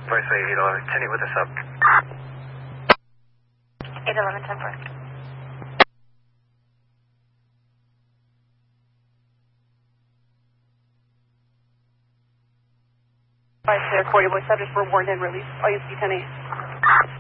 Bryce 811, continue with the sub. 811, 10-4. Bryce, 40 boy subject for warrant and release. All you see 10-8.